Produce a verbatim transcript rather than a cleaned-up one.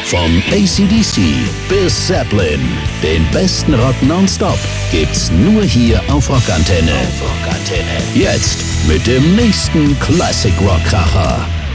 Vom A C D C bis Zeppelin, den besten Rock nonstop gibt's nur hier auf Rockantenne. Auf Rockantenne. Jetzt mit dem nächsten Classic Rock Kracher.